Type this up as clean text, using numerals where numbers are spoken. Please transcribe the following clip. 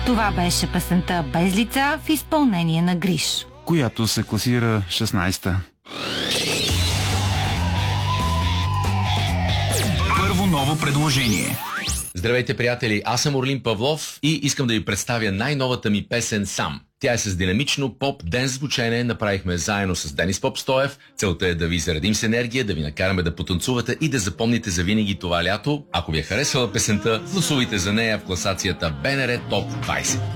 Това беше песента "Без лица" в изпълнение на Гриш, която се класира 16-та. Първо ново предложение. Здравейте, приятели! Аз съм Орлин Павлов и искам да ви представя най-новата ми песен "Сам". Тя е с динамично поп-денс звучене, направихме заедно с Денис Попстоев. Целта е да ви заредим с енергия, да ви накараме да потанцувате и да запомните завинаги това лято. Ако ви е харесала песента, гласувайте за нея в класацията БНР Топ 20.